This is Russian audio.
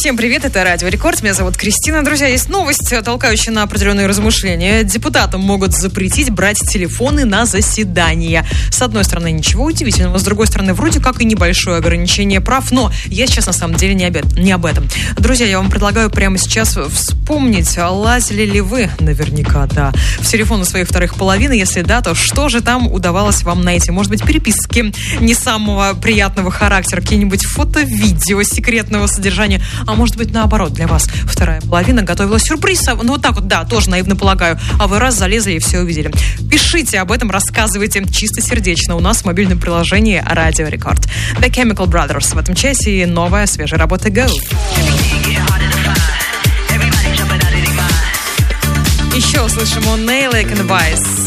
Всем привет, это Радио Рекорд, меня зовут Кристина. Друзья, есть новость, толкающая на определенные размышления. Депутатам могут запретить брать телефоны на заседания. С одной стороны, ничего удивительного, с другой стороны, вроде как и небольшое ограничение прав, но я сейчас на самом деле не об этом. Друзья, я вам предлагаю прямо сейчас вспомнить, лазили ли вы, наверняка, да, в телефоны своих вторых половин, если да, то что же там удавалось вам найти? Может быть, переписки не самого приятного характера, какие-нибудь фото, видео секретного содержания, а может быть, наоборот, для вас вторая половина готовила сюрприз. Ну, вот так вот, да, тоже наивно полагаю. А вы раз залезли и все увидели. Пишите об этом, рассказывайте чистосердечно. У нас в мобильном приложении Радио Рекорд. The Chemical Brothers в этом часе и новая свежая работа Go. Еще услышим у Nail and Vice.